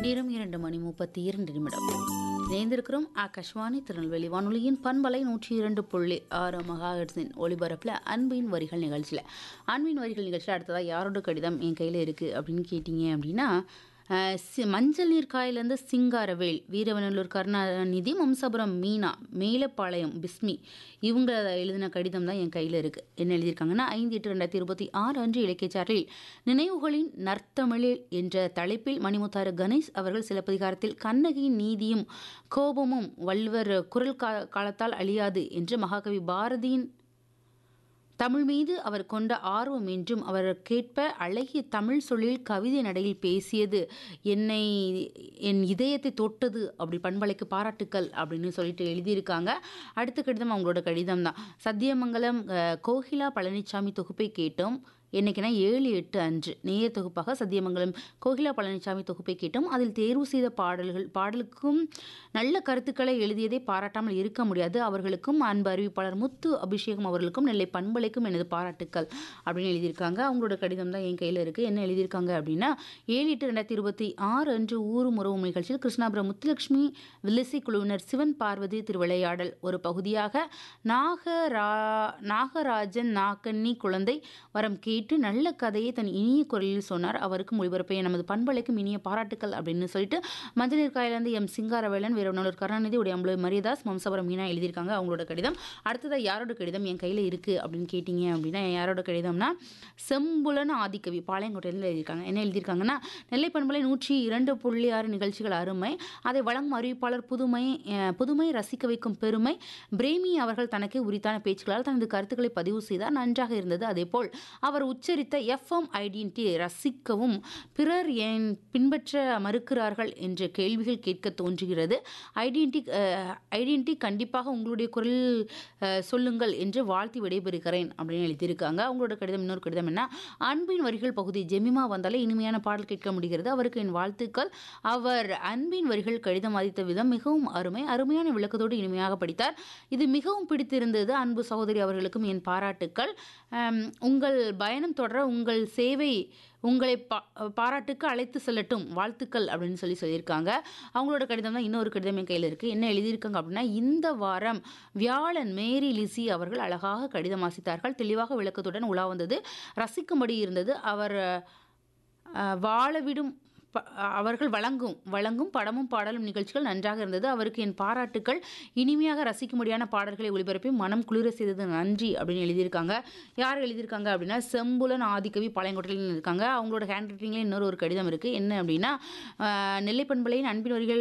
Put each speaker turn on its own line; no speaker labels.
நேரம் 2:32 இணைந்திருக்கிறோம். ஆகாஷ்வாணி திருநெல்வேலி வானொலியின் பண்பலை 102.6 மெகாஹெர்ட்ஸின் ஒலிபரப்பில் அன்பின் வரிகள் நிகழ்ச்சியில் அடுத்ததாக யாரோட கடிதம் என் கையில் இருக்குது அப்படின்னு கேட்டிங்க அப்படின்னா, மஞ்சள் நீர்க்காயிலேருந்து சிங்காரவேல், வீரவநல்லூர் கருணாநிதி, வம்சாபுரம் மீனா, மேலப்பாளையம் பிஸ்மி, இவங்க எழுதின கடிதம் தான் என் கையில் இருக்குது. என்ன எழுதியிருக்காங்கன்னா, 5/8/2026 அன்று இலக்கியச்சாரில் நினைவுகளின் நற்தமிழில் என்ற தலைப்பில் மணிமுத்தாறு கணேஷ் அவர்கள் சிலப்பதிகாரத்தில் கண்ணகியின் நீதியும் கோபமும் வள்ளுவர் குரல் காலத்தால் அழியாது என்று மகாகவி பாரதியின் தமிழ் மீது அவர் கொண்ட ஆர்வம் என்றும் அவர் கேட்ப அழகிய தமிழ் சொல்லில் கவிதை நடையில் பேசியது என் இதயத்தை தொட்டது, அப்படி பண்பலைக்கு பாராட்டுக்கள் அப்படின்னு சொல்லிட்டு எழுதியிருக்காங்க. அடுத்த கடிதம் அவங்களோட கடிதம் தான். சத்தியமங்கலம் கோகிலா பழனிசாமி தொகுப்பை கேட்டோம். என்னைக்குன்னா 7/8 அன்று நேயர் தொகுப்பாக சத்தியமங்கலம் கோகிலா பழனிசாமி தொகுப்பை கேட்டோம். அதில் தேர்வு செய்த பாடலுக்கும் நல்ல கருத்துக்களை எழுதியதை பாராட்டாமல் இருக்க முடியாது. அவர்களுக்கும் அன்பு அறிவிப்பாளர் முத்து அபிஷேகம் அவர்களுக்கும் நெல்லை பண்பலைக்கும் எனது பாராட்டுக்கள் அப்படின்னு எழுதியிருக்காங்க. அவங்களோட கடிதம் தான் என் கையில் இருக்குது. என்ன எழுதியிருக்காங்க அப்படின்னா, 7/8/2026 அன்று ஊரும் உறவும் நிகழ்ச்சியில் கிருஷ்ணாபுரம் முத்துலட்சுமி வில்லிசை குழுவினர் சிவன் பார்வதி திருவிளையாடல் ஒரு பகுதியாக நாகராஜன் நாகன்னி குழந்தை வரம் கேட்டு நல்ல கதையை தன் இனிய குரலில் சொன்னார். அவருக்கும் ஒளிபரப்பைய நமது பண்பலைக்கும் இனிய பாராட்டுக்கள் அப்படின்னு சொல்லிட்டு மஞ்சள் நீர்க்காயிலிருந்து எம் சிங்காரவேலன், வீரவநல்லூர் கருணாநிதி, உடையம்புல மரியதாஸ், வம்சாபுரம் மீனா எழுதியிருக்காங்க. அவங்களோட கடிதம். அடுத்ததாக யாரோட கடிதம் என் கையில் இருக்குது அப்படின்னு கேட்டிங்க அப்படின்னா, யாரோட கடிதம்னா செம்புலன் ஆதிக்கவி பாளையங்கோட்டையில் எழுதியிருக்காங்க. என்ன எழுதியிருக்காங்கன்னா, நெல்லை பண்பலை 102.6 நிகழ்ச்சிகள் அருமை, அதை வழங்கும் அறிவிப்பாளர் புதுமை ரசிக்க வைக்கும் பெருமை. பிரேமி அவர்கள் தனக்கு உரித்தான பேச்சுக்களால் தனது கருத்துக்களை பதிவு செய்தார், நன்றாக இருந்தது. அதேபோல் அவர் உச்சரித்த எஃப்எம் ஐடென்டி ரசிக்கவும் பிறர் ஏன் பின்பற்ற மறுக்கிறார்கள் என்ற கேள்விகள் கேட்க தோன்றுகிறது. ஐடென்டி கண்டிப்பாக உங்களுடைய குரல் சொல்லுங்கள் என்று வாழ்த்தி விடைபெறுகிறேன் அப்படின்னு எழுதியிருக்காங்க. அவங்களோட கடிதம். இன்னொரு கடிதம் என்ன, அன்பின் வரிகள் பகுதி ஜெமிமா வந்தாலே இனிமையான பாடல் கேட்க முடிகிறது, அவருக்கு என் வாழ்த்துக்கள். அவர் அன்பின் வரிகள் கடிதம் வாதித்த விதம் மிகவும் அருமையான விளக்கத்தோடு இனிமையாக படித்தார். இது மிகவும் பிடித்திருந்தது. அன்பு சகோதரி அவர்களுக்கும் என் பாராட்டுக்கள். உங்கள் பயணம் தொடர உங்கள் சேவை உங்களை பாராட்டுக்கு அழைத்து செல்லட்டும், வாழ்த்துக்கள் அப்படின்னு சொல்லியிருக்காங்க. அவங்களோட கடிதம் தான். இன்னொரு கடிதம் என் கையில் இருக்குது. என்ன எழுதியிருக்காங்க அப்படின்னா, இந்த வாரம் வியாழன் மேரி லிசி அவர்கள் அழகாக கடிதம் வாசித்தார்கள், தெளிவாக விளக்கத்துடன் உலா வந்தது, ரசிக்கும்படி இருந்தது. அவர் வாழவிடும் அவர்கள் வழங்கும் படமும் பாடலும் நிகழ்ச்சிகள் நன்றாக இருந்தது, அவருக்கு என் பாராட்டுக்கள். இனிமையாக ரசிக்கும்படியான பாடல்களை ஒளிபரப்பி மனம் குளிர செய்தது, நன்றி அப்படின்னு எழுதியிருக்காங்க. யார் எழுதியிருக்காங்க அப்படின்னா, செம்புலன் ஆதிக்கவி பாளையங்கோட்டையில் இருக்காங்க. அவங்களோட ஹேண்ட் ரைட்டிங்லேயே இன்னொரு கடிதம் இருக்குது. என்ன அப்படின்னா, நெல்லை பண்பலையின் அன்பின் வரிகள்